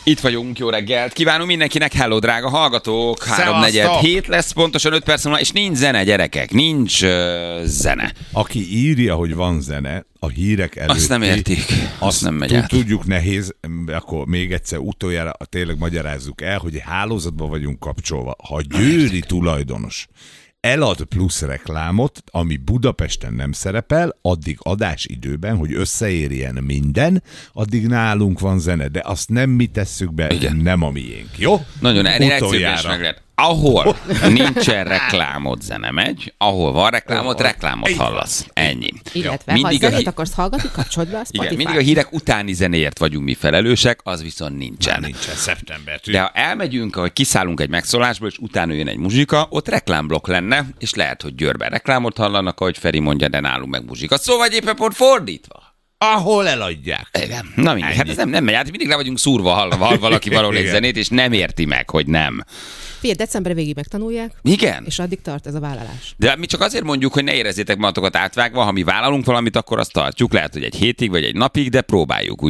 Itt vagyunk, jó reggelt. Kívánunk mindenkinek, hello, drága hallgatók. 3:47 lesz, pontosan 5 perc múlva, és nincs zene, gyerekek, nincs zene. Aki írja, hogy van zene, a hírek előtti... Azt nem értik, azt nem megy át. Tudjuk, nehéz, akkor még egyszer utoljára tényleg magyarázzuk el, hogy hálózatban vagyunk kapcsolva. Ha győri tulajdonos elad plusz reklámot, ami Budapesten nem szerepel, addig adásidőben, hogy összeérjen minden, addig nálunk van zene, de azt nem mi tesszük be, igen. Nem a miénk, jó? Nagyon egyszerűen meg lehet. Ahol nincsen reklámot, zene megy, ahol van reklámot hallasz. Ennyi. Illetve, mindig ha zenét akarsz hallgatni, kapcsold be a Spotify. Igen, mindig a hírek utáni zenéért vagyunk mi felelősek, az viszont nincsen. Nincsen, szeptembertől. De ha elmegyünk, ahogy kiszállunk egy megszólásból, és utána jön egy muzsika, ott reklámblokk lenne, és lehet, hogy Győrben reklámot hallanak, ahogy Feri mondja, de nálunk meg muzsika. Szóval éppen pont fordítva. Ahol eladják. Igen. Na mindig, hát ez nem megy át, mindig le vagyunk szúrva, hall valaki valahol egy zenét, és nem érti meg, hogy nem. Figyelj, december végig megtanulják. Igen. És addig tart ez a vállalás. De mi csak azért mondjuk, hogy ne érezzétek magatokat átvágva, ha mi vállalunk valamit, akkor azt tartjuk. Lehet, hogy egy hétig vagy egy napig, de próbáljuk.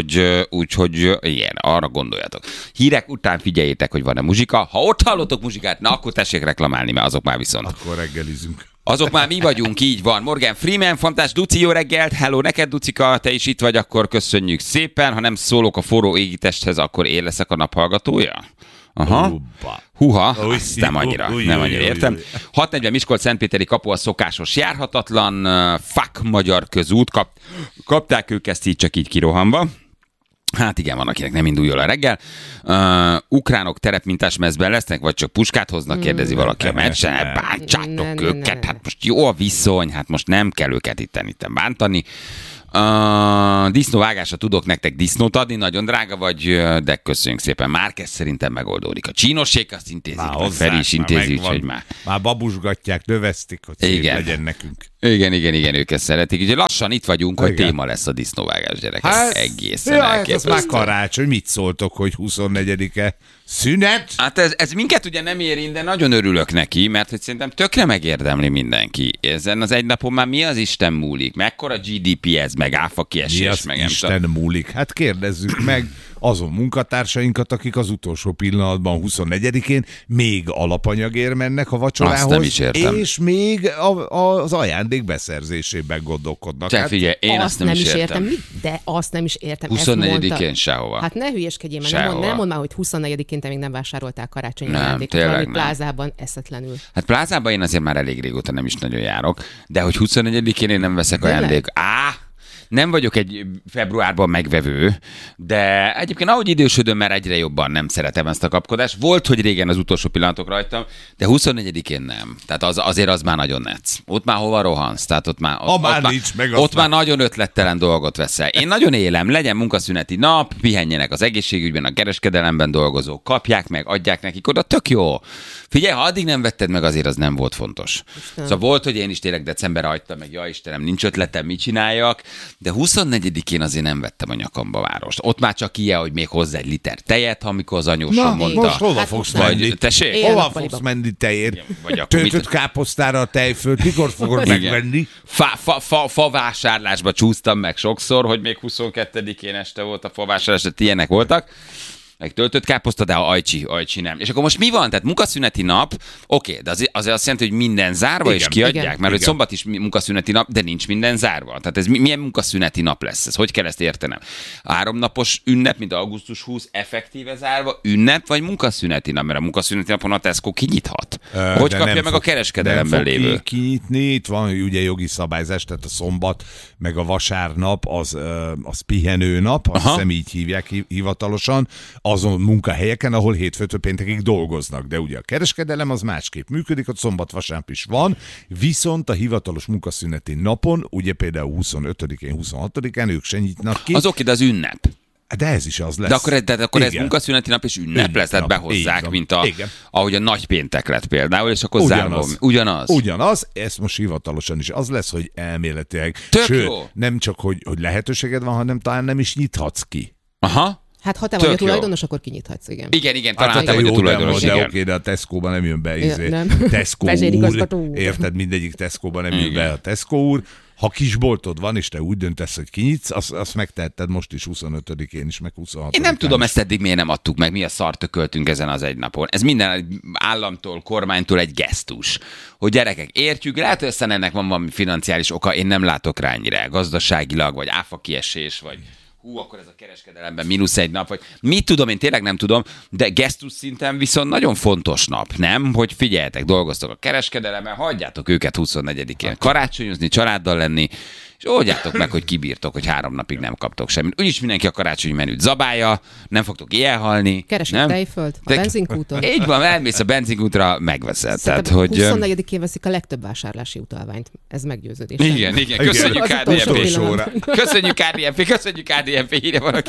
Úgyhogy igen, arra gondoljatok. Hírek után figyeljétek, hogy van-e muzsika. Ha ott hallotok muzsikát, na akkor tessék reklamálni, mert azok már viszont. Akkor reggelizünk. Azok már mi vagyunk, így van. Morgan Freeman, Fantás Duci, jó reggelt. Hello, neked Ducika, te is itt vagy, akkor köszönjük szépen. Ha nem szólok a forró égitesthez, akkor én leszek a naphallgatója? Aha. Húha, azt nem annyira értem. 6:40 Miskolc-Szentpéteri kapu a szokásos járhatatlan, fuck magyar közút, kapták ők ezt így csak így kirohanva. Hát igen, van, akinek nem indul jól a reggel. Ukránok terepmintás mezben lesznek, vagy csak puskát hoznak, kérdezi valaki a meccsen. Bántsátok őket, hát most jó a viszony, hát most nem kell őket itten bántani. Disznóvágásra tudok nektek disznót adni, nagyon drága vagy, de köszönjük szépen. Márquez szerintem megoldódik. A csínossék azt intézik, a Feri is intézi, úgyhogy már. Már babusgatják, növesztik, hogy szép legyen nekünk. Igen, ők ezt szeretik. Úgyhogy lassan itt vagyunk, hogy téma lesz a disznóvágás, gyerekek. Hát, egészen elképesztő. Ez már karácsony, mit szóltok, hogy 24-e szünet? Hát ez minket ugye nem érint, de nagyon örülök neki, mert hogy szerintem tökre megérdemli mindenki. Ezen az egy napon már mi az Isten múlik? Mekkora GDP ez, meg áfa kiesés? Mi az meg Isten múlik? Hát kérdezzük meg azon munkatársainkat, akik az utolsó pillanatban 24-én még alapanyagért mennek a vacsorához, azt nem is értem. És még az ajándék beszerzésében gondolkodnak. Csak figyelj, én azt nem is értem. De azt nem is értem. 24-én sehova. Hát ne hülyeskedjél, mert nem mondd már, hogy 24-én te még nem vásároltál karácsonyi ajándékot valami plázában eszetlenül. Hát plázában én azért már elég régóta nem is nagyon járok, de hogy 24-én én nem veszek ajándékot. Nem vagyok egy februárban megvevő, de egyébként ahogy idősödöm, mert egyre jobban nem szeretem ezt a kapkodást. Volt, hogy régen az utolsó pillanatok rajtam, de 24-én nem. Tehát azért az már nagyon netsz. Ott már hova rohansz? Tehát ott már nagyon ötlettelen dolgot veszel. Én nagyon élem, legyen munkaszüneti nap, pihenjenek az egészségügyben, a kereskedelemben dolgozók, kapják meg, adják nekik oda, tök jó. Figyelj, ha addig nem vetted meg, azért az nem volt fontos. Szóval volt, hogy én is tényleg december hagytam meg, ja Istenem, nincs ötletem, mit csináljak. De 24-én azért nem vettem a nyakamba várost. Ott már csak ilyen, hogy még hozzá egy liter tejet, amikor az anyósom mondta. Most hova fogsz menni? Tessék? Hova fogsz menni tejért? Töltött káposztára a tejfölt, mikor fogod megvenni? Favásárlásba csúsztam meg sokszor, hogy még 22-én este volt a favásárlás, de ilyenek voltak. Meg töltött káposzta, de ajcsi nem. És akkor most mi van? Tehát munkaszüneti nap, oké, de azért azt jelenti, hogy minden zárva, igen, és kiadják, igen, mert hogy szombat is munkaszüneti nap, de nincs minden zárva. Tehát ez milyen munkaszüneti nap lesz? Ez hogy kell ezt értenem? 3 napos ünnep, mint augusztus 20, effektíve zárva, ünnep vagy munkaszüneti nap? Mert a munkaszüneti napon a Tesco kinyithat. Hogy kapja meg a kereskedelemben lévő? Kinyitni, itt van ugye jogi szabályzás, tehát a szombat, meg a vasárnap az pihenő nap, azt hiszem így hívják hivatalosan, azon munkahelyeken, ahol hétfőtől péntekig dolgoznak. De ugye a kereskedelem az másképp működik, ott szombat-vasárnap is van, viszont a hivatalos munkaszüneti napon, ugye például 25-én, 26-án ők se nyitnak ki. Az oké, de az ünnep. De ez is az lesz. De akkor ez munkaszüneti nap és ünnep lesz, tehát behozzák, mint ahogy a nagypéntek lett például, és akkor zárva. Ugyanaz, ez most hivatalosan is az lesz, hogy elméletileg. Tök sőt, jó. nem csak, hogy lehetőséged van, hanem talán nem is nyithatsz ki. Aha. Hát ha te vagy a tulajdonos, akkor kinyithatsz, igen. Igen, talán te vagy a tulajdonos, igen. De oké, de a Tesco-ban nem jön be, Tesco úr, érted, mindegyik Tesco-ban nem jön be a Tesco úr. Ha kisboltod van, és te úgy döntesz, hogy kinyitsz, azt megtehetted most is 25-én is, meg 26-án. Én nem tudom, ezt eddig miért nem adtuk meg, mi a szart tököltünk ezen az egy napon. Ez minden államtól, kormánytól egy gesztus. Hogy gyerekek, értjük, lehet, hogy aztán ennek van valami financiális oka, én nem látok rá ennyire, gazdaságilag, vagy áfa kiesés, vagy akkor ez a kereskedelemben -1 nap, vagy mit tudom, én tényleg nem tudom, de gesztus szinten viszont nagyon fontos nap, nem? Hogy figyeljetek, dolgoztok a kereskedelemben, hagyjátok őket 24-én karácsonyozni, családdal lenni, és oldjátok meg, hogy kibírtok, hogy 3 napig nem kaptok semmit. Úgyis mindenki a karácsonyi menüt zabálja, nem fogtok ilyen halni. Keresik Tejföld, a benzinkúton. Így van, elmész a benzinkútra, megveszed. Tehát, hogy 24-én veszik a legtöbb vásárlási utalványt. Ez meggyőződés. Igen. Köszönjük KDNP. Köszönjük KDNP, írja valaki.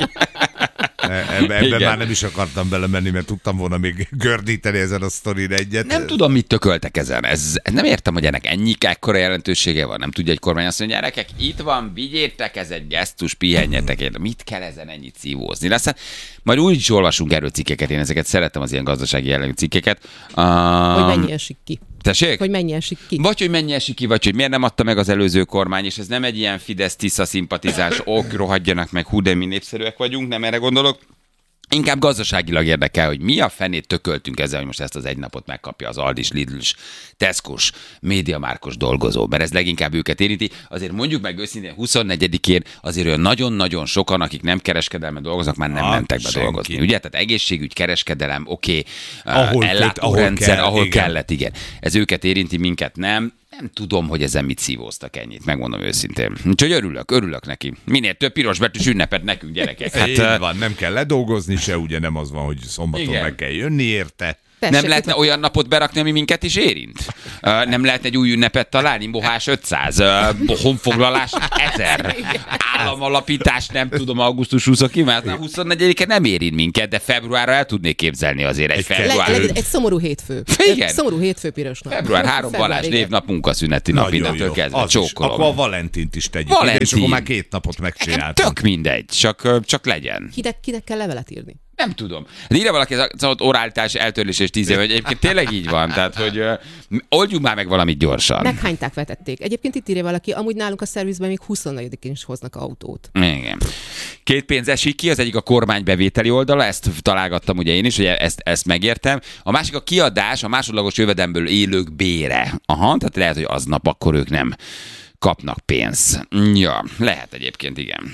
Ebben már nem is akartam belemenni, mert tudtam volna még gördíteni ezen a sztorin egyet. Nem tudom, mit tököltek ezen. Nem értem, hogy ennek ekkora jelentősége van. Nem tudja egy kormány azt mondja, gyerekek, itt van, vigyétek, ez egy gesztus, pihenjetek. Mit kell ezen ennyit szívózni? De aztán majd úgy is olvasunk erről cikkeket, én ezeket szeretem, az ilyen gazdasági jellegű cikkeket. Hogy mennyi esik ki. Tessék? Hogy mennyi esik ki. Vagy hogy mennyi esik ki, vagy hogy miért nem adta meg az előző kormány, és ez nem egy ilyen Fidesz-Tisza szimpatizáns, rohadjanak meg, hú, de mi népszerűek vagyunk, nem erre gondolok. Inkább gazdaságilag érdekel, hogy mi a fenét tököltünk ezzel, hogy most ezt az egy napot megkapja az Aldis, Lidl-s, Tesco-s, MediaMarkt-os dolgozó, mert ez leginkább őket érinti. Azért mondjuk meg őszintén 24-én azért olyan nagyon-nagyon sokan, akik nem kereskedelmen dolgoznak, már nem mentek be dolgozni. Ugye? Tehát egészségügy, kereskedelem, ellátórendszer, ahol kellett, igen. Ez őket érinti, minket nem. Nem tudom, hogy ezen mit szívóztak ennyit, megmondom őszintén. Úgyhogy örülök neki. Minél több piros betűs ünnepet nekünk, gyerekek. Hát, van, nem kell ledolgozni se, ugye nem az van, hogy szombaton meg kell jönni érte. Tessék, nem lehetne olyan napot berakni, ami minket is érint? Nem lehetne egy új ünnepet találni? Mohás 500, honfoglalás 1000, államalapítás, nem tudom, augusztus 24-e nem érint minket, de februárra el tudnék képzelni azért egy február. Egy szomorú hétfő. Igen. Egy szomorú hétfő piros nap. Február 3 Balázs névnap, munkaszüneti nap, mindentől kezdve. Csókolom. Akkor a Valentint is tegyük. És akkor már 2 napot megcsináltunk. Tök mindegy, csak legyen. Kinek kell levelet írni? Nem tudom. De írja valaki, az oráltás eltörlés és 10 év, hogy egyébként tényleg így van, tehát hogy oldjuk már meg valamit gyorsan. Meghányták, vetették. Egyébként itt írja valaki, amúgy nálunk a szervizben még 24-én is hoznak autót. Igen. 2 pénz esik ki, az egyik a kormány bevételi oldala, ezt találgattam ugye én is, hogy ezt megértem. A másik a kiadás, a másodlagos jövedelemből élők bére. Aha, tehát lehet, hogy aznap akkor ők nem kapnak pénzt. Ja, lehet egyébként, igen.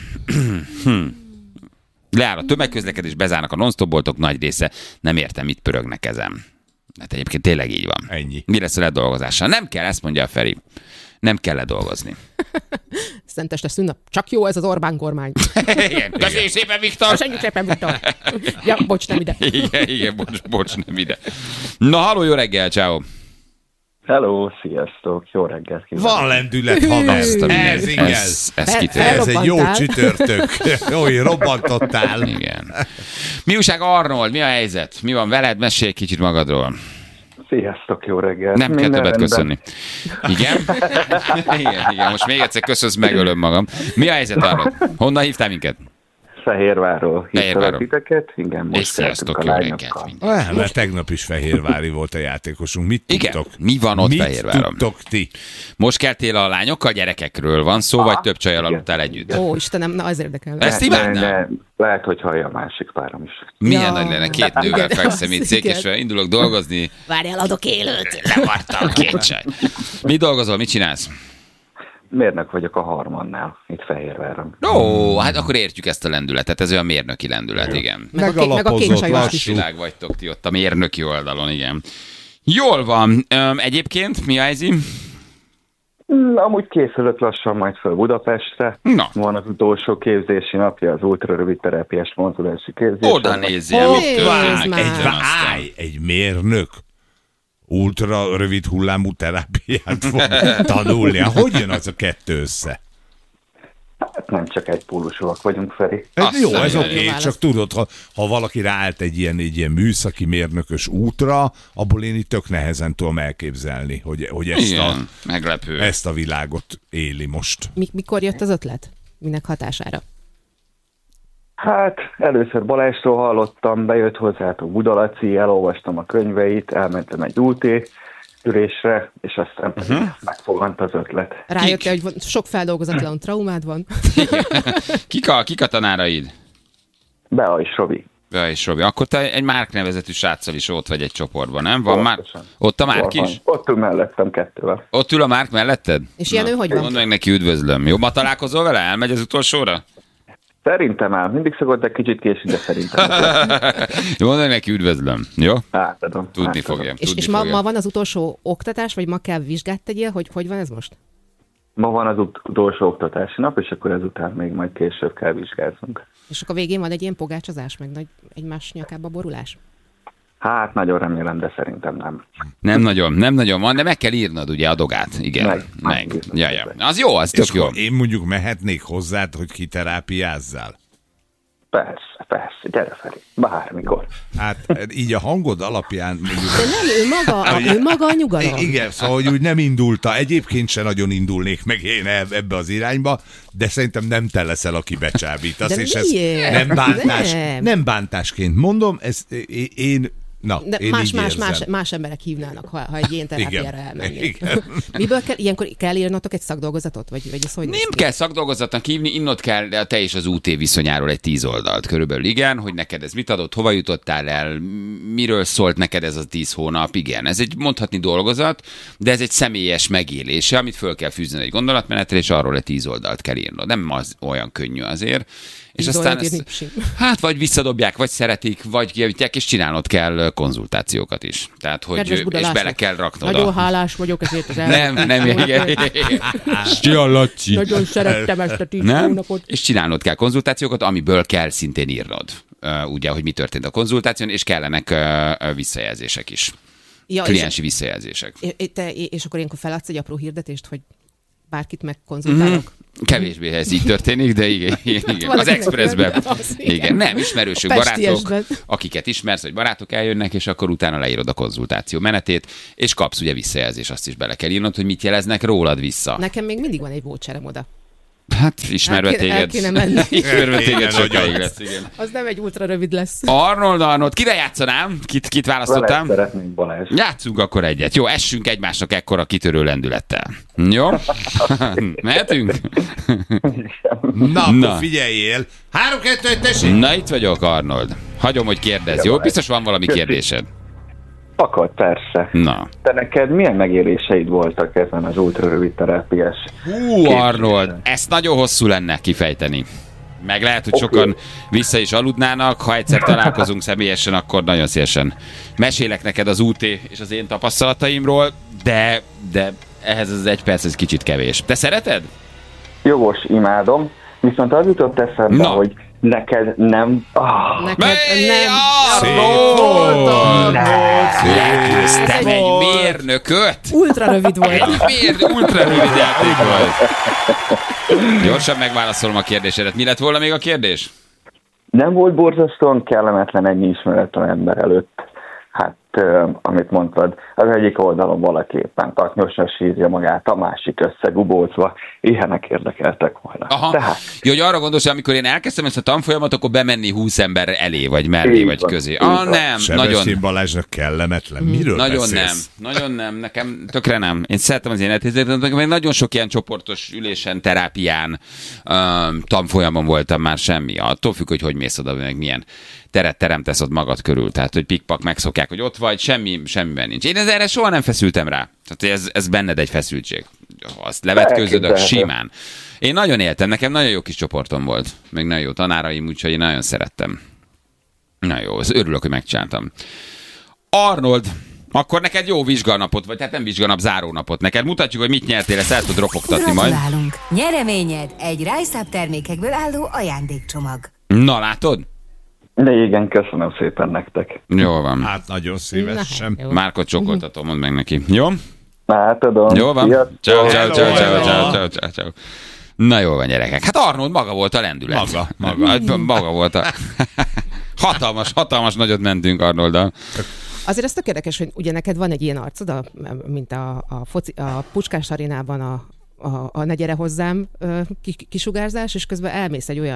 Leáll a tömegközlekedés, bezárnak a non-stop boltok nagy része. Nem értem, mit pörögnek ezen. Hát egyébként tényleg így van. Ennyi. Mi lesz a ledolgozással? Nem kell, ezt mondja a Feri. Nem kell ledolgozni. Szenteste szünnap. Csak jó ez az Orbán kormány. Igen. Köszönjük szépen, Viktor! Köszönjük szépen, Viktor! Ja, bocs, nem ide. Igen, bocs, nem ide. Na, halló, jó reggel, ciao. Hello, sziasztok, jó reggelt kívánok. Van lendület, haver. Ez igen. Ez egy jó csütörtök. Jó, robbantottál. Igen. Mi újság, Arnold? Mi a helyzet? Mi van veled? Mesélj egy kicsit magadról. Sziasztok, jó reggelt. Nem kell többet köszönni. Igen? Igen, most még egyszer köszönsz, megölöm magam. Mi a helyzet, Arnold? Honnan hívtál minket? Fehérvárról hívtalak titeket. Igen, most és sziasztok, jó reggelt. Mert tegnap is fehérvári volt a játékosunk. Mit tudtok? Igen, mi van ott Fehérváron? Mit tudtok ti? Most keltél a lányokkal, gyerekekről van szó, vagy több csajjal aludtál együtt? Ó, Istenem, na az érdekel. Ezt imádnám? Lehet, hogy hallja a másik párom is. Milyen nagy lenne, 2 nővel fekszem itt Székesfehérváron, indulok dolgozni. Várjál, adok élőt. Levartam 2 csaj. Mi dolgozol, mit csinálsz? Mérnök vagyok a Harmannál, itt Fehérváron. Ó, hát akkor értjük ezt a lendületet, ez olyan mérnöki lendület, igen. Megalapozott, lassú. Világ vagytok ti ott a mérnöki oldalon, igen. Jól van. Egyébként mi a helyzet? Amúgy készülök lassan majd föl Budapestre. Na. Van az utolsó képzési napja, az ultrarövid terápiás mozdulási képzés. Oda nézzél, mit történik. Egy mérnök ultra rövid hullámú terápiát fog tanulni. Hogy jön az a 2 össze? Hát nem csak egy pólusúak vagyunk, Feri. Jó, ez oké, csak tudod, ha valaki ráállt egy ilyen műszaki mérnökös útra, abból én itt tök nehezen tudom elképzelni, hogy ezt a világot éli most. Mikor jött az ötlet? Minek hatására? Hát először Balázsról hallottam, bejött hozzátok Budalaci, elolvastam a könyveit, elmentem egy ülésre, és aztán megfogant az ötlet. Rájöttél, hogy sok feldolgozatlan traumád van? Kik a tanáraid? Bea és Robi. Bea és Robi. Akkor te egy Márk nevezetű sráccal is ott vagy egy csoportban, nem? Van már? Ott a Márk is? Ott ül mellettem kettővel. Ott ül a Márk melletted? És ilyen ő hogy van? Mondd meg neki üdvözlöm. Jobban találkozol vele? Elmegy az utolsóra? Szerintem mindig szokott, de kicsit késni, de szerintem. Mondd meg neki üdvözlöm, jó? Átadom. Tudni fogja. És ma van az utolsó oktatás, vagy ma kell vizsgát tegyél, hogy van ez most? Ma van az utolsó oktatási nap, és akkor ezután még majd később kell vizsgáznunk. És akkor végén van egy ilyen pogácsozás, meg nagy egymás nyakába borulás? Hát nagyon remélem, de szerintem nem. Nem nagyon van, de meg kell írnod ugye a dogát. Igen, meg. Ja. Az jó, az tök jó. Én mondjuk mehetnék hozzád, hogy kiterápiázzál? Persze, gyere felé, bármikor. Hát így a hangod alapján mondjuk... De nem, ő maga a nyugalom. Igen, szóval hogy úgy nem indulta, egyébként se nagyon indulnék meg én ebbe az irányba, de szerintem nem te leszel, aki becsábítasz, de és miért? ez nem bántásként mondom, én más emberek hívnának, ha egy ilyen terápiára elmennék. Igen. Miből kell, ilyenkor kell írnotok egy szakdolgozatot? Vagy ez hogy nem kell szakdolgozatnak hívni, innod kell te és az UT viszonyáról egy 10 oldalt körülbelül. Igen, hogy neked ez mit adott, hova jutottál el, miről szólt neked ez a 10 hónap. Igen, ez egy mondhatni dolgozat, de ez egy személyes megélése, amit föl kell fűzni egy gondolatmenetre, és arról egy 10 oldalt kell írnod. Nem az olyan könnyű azért. És aztán ezt, vagy visszadobják, vagy szeretik, vagy kijavítják, és csinálnod kell konzultációkat is. Tehát, hogy és bele kell raknod. Nagyon hálás vagyok ezért az Nem, igen. Nagyon szerettem ezt a 10 hónapot. És csinálnod kell konzultációkat, amiből kell szintén írnod. Ugye, hogy mi történt a konzultáción, és kellenek visszajelzések is. Ja, kliensi visszajelzések. És akkor ilyenkor feladsz egy apró hirdetést, hogy bárkit megkonzultálok? Kevésbé ez így történik, de igen. Az Expressben. Igen, nem, ismerősök, barátok, akiket ismersz, vagy barátok eljönnek, és akkor utána leírod a konzultáció menetét, és kapsz ugye visszajelzés, azt is bele kell írnod, hogy mit jeleznek rólad vissza. Nekem még mindig van egy voucherem oda. Hát ismerve téged. Ismerve téged sokáig lesz, igen. Az nem egy ultra rövid lesz. Arnold, kire játszanám? Kit választottam? Szeretnénk, Balázs. Játszunk akkor egyet. Jó, essünk egymásnak ekkora kitörő lendülettel. Jó? Mehetünk? Na, figyeljél. 3-2-1, tessék! Na, itt vagyok, Arnold. Hagyom, hogy kérdezz, jó? Biztos van valami kérdésed. Akad, persze. Na. De neked milyen megéléseid voltak ezen az ultra rövid terápiás? Arnold, ezt nagyon hosszú lenne kifejteni. Meg lehet, hogy sokan vissza is aludnának, ha egyszer találkozunk személyesen, akkor nagyon szívesen mesélek neked az UT és az én tapasztalataimról, de ehhez az 1 perc ez kicsit kevés. Te szereted? Jogos, imádom, viszont az jutott eszembe, hogy neked nem... Neked nem... Legyőztem egy mérnököt! Ultra rövid volt. Ultra rövid játék volt. Gyorsan megválaszolom a kérdésedet. Mi lett volna még a kérdés? Nem volt borzasztóan kellemetlen egy ismeretlen ember előtt. Hát, amit mondtad, az egyik oldalon valaki éppen taknyosan sírja magát, a másik összegubócva. Ilyenek érdekeltek volna. Tehát... Jó, hogy arra gondolsz, hogy amikor én elkezdtem ezt a tanfolyamat, akkor bemenni 20 ember elé, vagy mellé, vagy közé. Nem, Sebessén Balázsnak kellemetlen. Miről beszélsz? Nagyon nem, nekem tökre nem. Én szeretem az életérzést, mert nagyon sok ilyen csoportos ülésen, terápián, tanfolyamon voltam már semmi. Attól függ, hogy mész oda, meg milyen teret teremtesz ott magad körül. Tehát, hogy pikpak megszokják, hogy ott vagy, semmiben nincs. Én erre soha nem feszültem rá. Tehát ez benned egy feszültség. Ha azt levetkőződök, simán. Én nagyon éltem, nekem nagyon jó kis csoportom volt. Meg nagyon jó tanáraim, úgyhogy én nagyon szerettem. Na jó, örülök, hogy megcsináltam. Arnold, akkor neked jó vizsganapot, vagy hát nem vizsganap, zárónapot. Neked mutatjuk, hogy mit nyertél, ezt el tud ropogtatni majd. Gratulálunk! Nyereményed egy RiceUp termékekből álló ajándékcsomag. Na, látod? De igen, köszönöm szépen nektek. Jól van. Hát nagyon szívesen. Márkot csokoltatom, mondd meg neki. Jó? Átadom. Jól van. Ciao. Na jól van, gyerekek. Hát Arnold maga volt a lendület. Maga volt a... hatalmas nagyot mentünk Arnolddal. Azért ez tök érdekes, hogy ugye neked van egy ilyen arcod, mint a Puskás arénában a ne gyere hozzám kisugárzás, és közben elmész egy olyan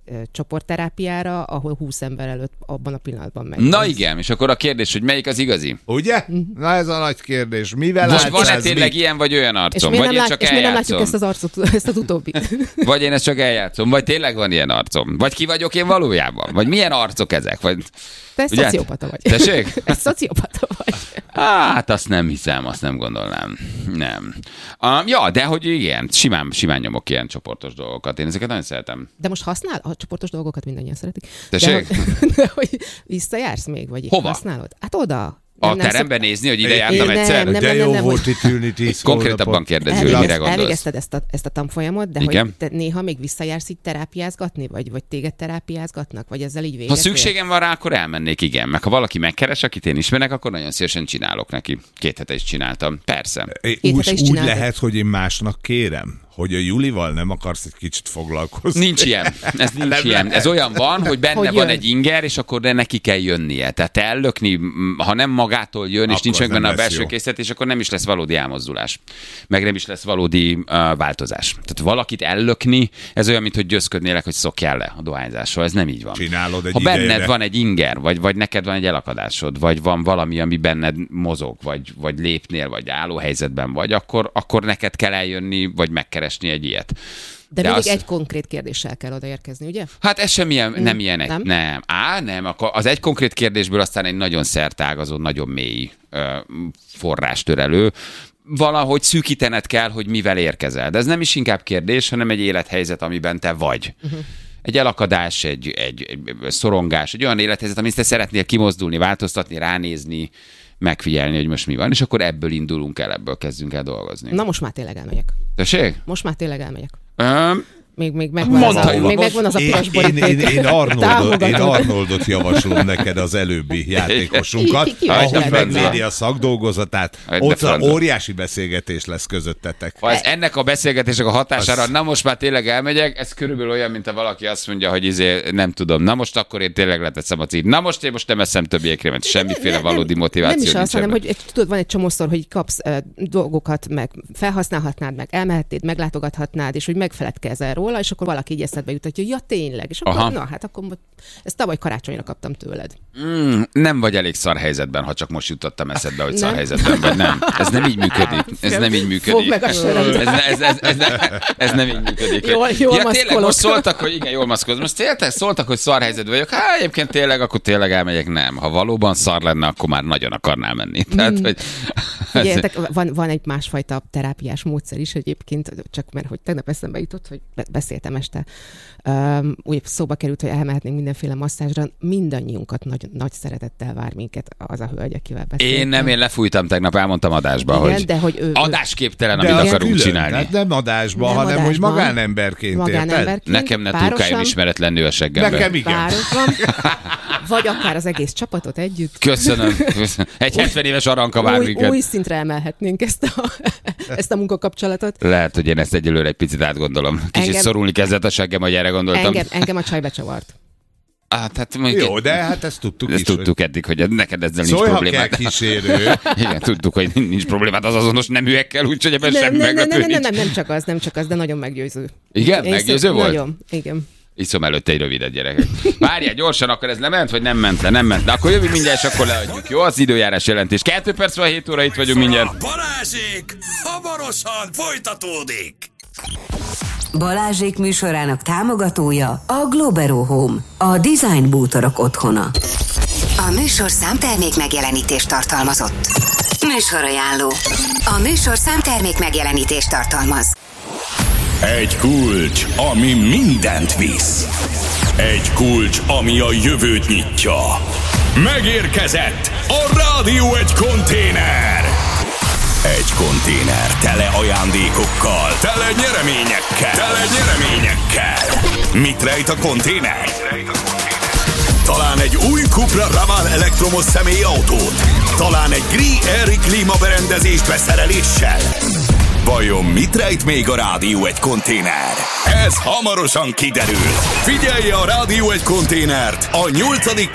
csoportterápiára, ahol 20 ember előtt abban a pillanatban megy. Na igen, és akkor a kérdés, hogy melyik az igazi? Ugye? Na ez a nagy kérdés. Mivel most van-e tényleg ilyen vagy olyan arcom? Vagy én csak eljátszom? És mi nem látjuk ezt az arcot, ezt az utóbbit? Vagy én ezt csak eljátszom? Vagy tényleg van ilyen arcom? Vagy ki vagyok én valójában? Vagy milyen arcok ezek? Vagy... Te egy szociopata vagy. Tessék? Egy szociopata vagy. Hát azt nem hiszem, azt nem gondolnám. Nem. Ja, de hogy igen, simán nyomok ilyen csoportos dolgokat. Én ezeket nagyon szeretem. De most használ? A csoportos dolgokat mindannyian szeretik. Tessék? De hogy visszajársz még? Vagy hova? Használod? Hát oda. A teremben nézni, hogy ide jártam egyszer? De jó volt itt ülni 10 konkrétabban kérdezi, hogy mire gondolsz. Elvégezted ezt a tanfolyamot, de igen? Hogy te néha még visszajársz így terápiázgatni, vagy téged terápiázgatnak, vagy ezzel így véget? Ha szükségem van rá, akkor elmennék, igen. Meg ha valaki megkeres, akit én ismerek, akkor nagyon szívesen csinálok neki. 2 hete is csináltam, persze. Úgy lehet, hogy én másnak kérem, hogy a Julival nem akarsz egy kicsit foglalkozni. Nincs ilyen. Ez nincs ilyen. Ez olyan van, hogy benne van egy inger, és akkor neki kell jönnie. Tehát te ellökni, ha nem magától jön, és akkor nincs meg benne a belső készítés, akkor nem is lesz valódi elmozdulás. Meg nem is lesz valódi változás. Tehát valakit ellökni, ez olyan, mint hogy győzködnélek, hogy szokjál le a dohányzásról. Ez nem így van. Csinálod egy ha benned idejére. van egy inger, vagy neked van egy elakadásod, vagy van valami, ami benned mozog, vagy lépnél, vagy állóhelyzetben vagy, akkor neked kell eljönni, vagy megkeresni egy ilyet. De mindig egy konkrét kérdéssel kell odaérkezni, ugye? Hát ez sem ilyen, nem ilyenek. Nem. Nem. Az egy konkrét kérdésből aztán egy nagyon szerteágazó, nagyon mély forrástörelő. Valahogy szűkítened kell, hogy mivel érkezel. De ez nem is inkább kérdés, hanem egy élethelyzet, amiben te vagy. Egy elakadás, egy szorongás, egy olyan élethelyzet, amit te szeretnél kimozdulni, változtatni, ránézni, megfigyelni, hogy most mi van, és akkor ebből indulunk el, ebből kezdünk el dolgozni. Na most már tényleg elmegyek. Tessék? Most már tényleg elmegyek. Még megvan az a piros boríték. Én Arnoldot javaslom neked, az előbbi játékosunkat, ahol megvédi a szakdolgozatát. Ott óriási beszélgetés lesz közöttetek. Ha ez ennek a beszélgetések a hatására, na most már tényleg elmegyek, ez körülbelül olyan, mint ha valaki azt mondja, hogy nem tudom, na most akkor én tényleg leteszem a cíd. Na most én nem eszem többi ékrémet, semmiféle valódi motiváció nincs. Nem is az, hanem hogy tudod, van egy csomószor, hogy kapsz dolgokat, meg felhasználhatnád, meg elmehetnéd, meglátogathatnád, és hogy megfeledkezel róla, és akkor valaki így eszedbe jut, hogy ja, tényleg. És akkor, akkor ezt tavaly karácsonyra kaptam tőled. Nem vagy elég szar helyzetben, ha csak most jutottam eszedbe, hogy szar helyzetben vagy. Nem. Ez nem így működik. Ez nem így működik. Fogd meg a ez nem így működik. Jól tényleg most szóltak, hogy igen, jól maszkolok. Most tényleg szóltak, hogy szar helyzetben vagyok. Hát egyébként tényleg, akkor tényleg elmegyek. Nem. Ha valóban szar lenne, akkor már nagyon akarnál menni. Tehát, hogy... Figyeljetek, van egy másfajta terápiás módszer is egyébként, csak mert hogy tegnap eszembe jutott, hogy beszéltem este. Úgy szóba került, hogy elmehetnénk mindenféle masszázsra. Mindannyiunkat nagy szeretettel vár minket az a hölgy, akivel beszéltem. Én lefújtam tegnap, elmondtam adásba, igen, hogy, de hogy adásképtelen, amit akarunk csinálni. Hát nem adásban, hanem hogy magánemberként, érted? Nekem ne turkáljon ismeretlen nő a seggembe. Nekem igen. Vagy akár az egész csapatot együtt. Köszönöm. Egy 70 éves aranka vár minket. Új szintre emelhetnénk ezt a munkakapcsolatot. Lehet, hogy én ezt egyelőre egy picit átgondolom. Kicsit szorulni kezdett a seggem, hogy erre gondoltam. Engem a csaj becsavart. Jó, de hát ezt tudtuk is. Tudtuk eddig, hogy neked ezzel nincs problémád. Kell kísérő. Igen, tudtuk, hogy nincs problémád az azonos neműekkel, úgyhogy ebben semmi meglepő nincs. Nem csak az, de nagyon meggyőző. Igen? Meggyőző volt? Nagyon, igen. Iszom előtte egy rövidet, gyerekek. Várjál, gyorsan, akkor ez lement, vagy nem ment le? Nem ment le. Akkor jövünk mindjárt, és akkor leadjuk. Jó, az időjárás jelentés. 2 perc van, 7 óra, itt vagyunk mindjárt. Balázsék hamarosan folytatódik. Balázsék műsorának támogatója a Globero Home, a design bútorok otthona. A műsor számtermék megjelenítést tartalmazott. Műsorajánló. A műsor számtermék megjelenítést tartalmaz. Egy kulcs, ami mindent visz. Egy kulcs, ami a jövőt nyitja. Megérkezett a Rádió Egy konténer. Egy konténer tele ajándékokkal, tele nyereményekkel. Mit rejt a konténer? Talán egy új Cupra Raval elektromos személyautót? Talán egy Gree-Air klímaberendezést beszereléssel? Vajon mit rejt még a Rádió Egy konténer? Ez hamarosan kiderül. Figyelje a Rádió Egy konténert a 8.